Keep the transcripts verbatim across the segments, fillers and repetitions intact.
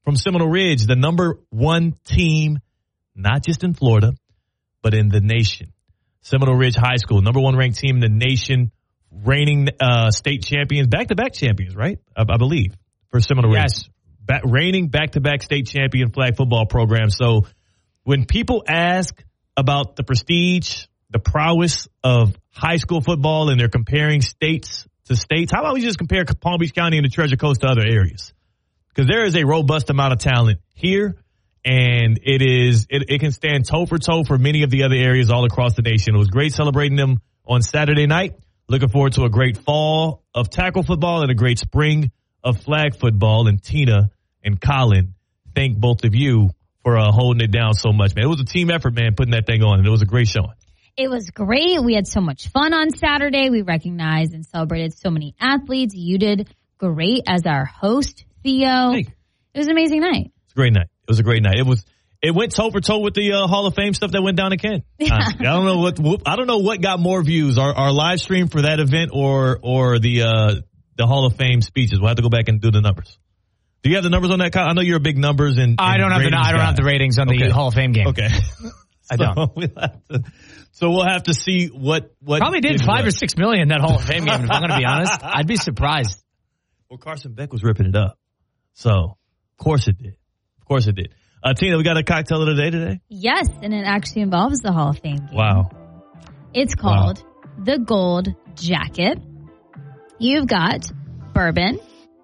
from Seminole Ridge, the number one team, not just in Florida, but in the nation. Seminole Ridge High School, number one ranked team in the nation, reigning uh, state champions, back-to-back champions, right? I, I believe, for Seminole yes. Ridge. Ba- reigning back-to-back state champion flag football program. So when people ask about the prestige, the prowess of high school football, and they're comparing states to states, how about we just compare Palm Beach County and the Treasure Coast to other areas? Because there is a robust amount of talent here, and it is it, it can stand toe for toe for many of the other areas all across the nation. It was great celebrating them on Saturday night. Looking forward to a great fall of tackle football and a great spring of flag football. And Tina and Colin, thank both of you for uh, holding it down so much, man. It was a team effort, man, putting that thing on, and it was a great showing. It was great. We had so much fun on Saturday. We recognized and celebrated so many athletes. You did great as our host, Theo. Hey. It was an amazing night. It's a great night. It was a great night. It was. It went toe for toe with the uh, Hall of Fame stuff that went down in Kent. Yeah. I, I don't know what I don't know what got more views, our, our live stream for that event or or the uh, the Hall of Fame speeches. We'll have to go back and do the numbers. Do you have the numbers on that? I know you're a big numbers and, and I don't have the I don't guy. have the ratings on okay. the Hall of Fame game. Okay, I don't. So we'll have to, so we'll have to see what what probably did five what. or six million that Hall of Fame game. If I'm going to be honest, I'd be surprised. Well, Carson Beck was ripping it up, so of course it did. Of course it did. Uh, Tina, we got a cocktail of the day today? Yes, and it actually involves the Hall of Fame game. Wow. It's called wow. the Gold Jacket. You've got bourbon,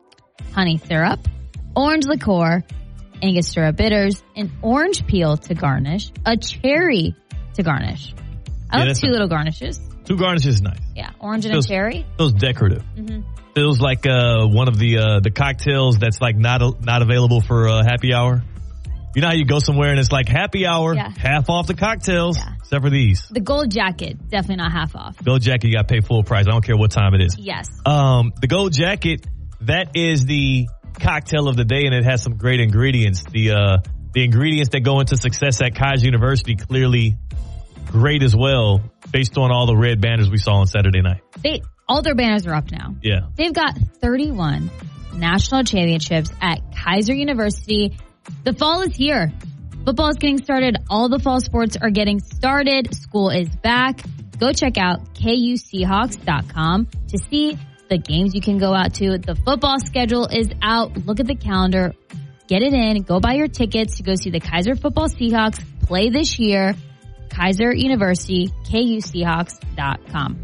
honey syrup, orange liqueur, Angostura bitters, an orange peel to garnish, a cherry to garnish. I yeah, like two a, little garnishes. Two garnishes is nice. Yeah, orange and feels, a cherry. Feels decorative. Mm-hmm. Feels like uh, one of the uh, the cocktails that's like not uh, not available for uh, happy hour. You know how you go somewhere and it's like happy hour, yeah. half off the cocktails, yeah. except for these. The Gold Jacket, definitely not half off. Gold Jacket, you got to pay full price. I don't care what time it is. Yes. Um, the Gold Jacket, that is the cocktail of the day, and it has some great ingredients. The uh, the ingredients that go into success at Kaiser University clearly great as well, based on all the red banners we saw on Saturday night. They all their banners are up now. Yeah. They've got thirty-one national championships at Kaiser University. The fall is here. Football is getting started. All the fall sports are getting started. School is back. Go check out K U Seahawks dot com to see the games you can go out to. The football schedule is out. Look at the calendar. Get it in. Go buy your tickets to go see the Kaiser football Seahawks play this year. Kaiser University, K U Seahawks dot com.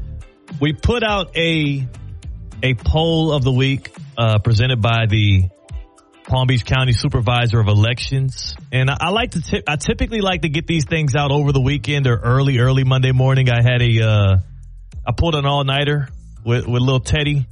We put out a a poll of the week uh, presented by the Palm Beach County Supervisor of Elections. And I, I like to tip, I typically like to get these things out over the weekend or early, early Monday morning. I had a, uh, I pulled an all-nighter with, with little Teddy.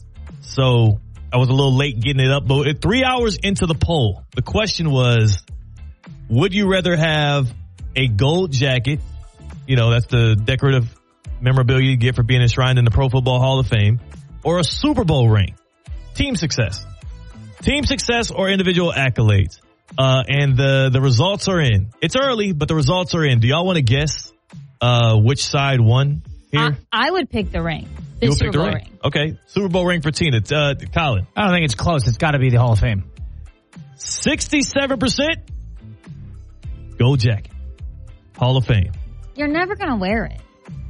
So I was a little late getting it up. But three hours into the poll, the question was, would you rather have a gold jacket? You know, that's the decorative memorabilia you get for being enshrined in the Pro Football Hall of Fame, or a Super Bowl ring? Team success. Team success or individual accolades. Uh, and the, the results are in. It's early, but the results are in. Do y'all want to guess, uh, which side won here? I, I would pick the ring. The You'll Super pick the Bowl ring. ring. Okay. Super Bowl ring for Tina. Uh, Colin. I don't think it's close. It's got to be the Hall of Fame. sixty-seven percent gold jacket. Hall of Fame. You're never going to wear it.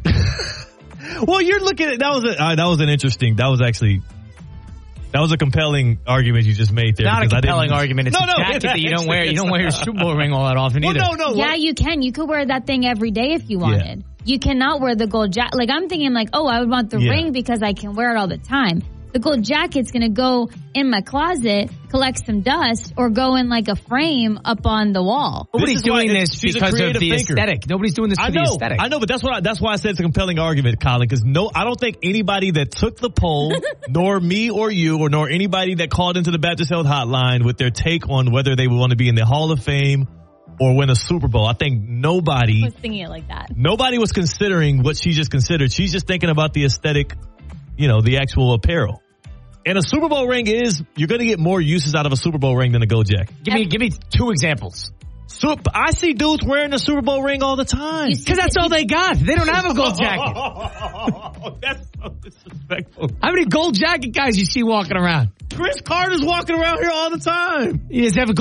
Well, you're looking at, that was a, uh, that was an interesting, that was actually, that was a compelling argument you just made there. Not a compelling argument. It's no, a no, jacket that you don't wear. You don't wear your Super Bowl ring all that often well, either. No, no, Yeah, what? you can. You could wear that thing every day if you wanted. Yeah. You cannot wear the gold jacket. Like, I'm thinking like, oh, I would want the yeah. ring because I can wear it all the time. The gold jacket's going to go in my closet, collect some dust, or go in like a frame up on the wall. Nobody's doing why, this because of the thinker. aesthetic. Nobody's doing this for I know, the aesthetic. I know, but that's what I, that's why I said it's a compelling argument, Colin, because no, I don't think anybody that took the poll, nor me or you, or nor anybody that called into the Baptist Health Hotline with their take on whether they would want to be in the Hall of Fame or win a Super Bowl. I think nobody I was thinking it like that. Nobody was considering what she just considered. She's just thinking about the aesthetic, you know, the actual apparel. And a Super Bowl ring is, you're going to get more uses out of a Super Bowl ring than a gold jacket. Give me, give me two examples. So, I see dudes wearing a Super Bowl ring all the time. Because that's all they got. They don't have a gold jacket. Oh, that's so disrespectful. How many gold jacket guys you see walking around? Chris Carter's walking around here all the time. He does have a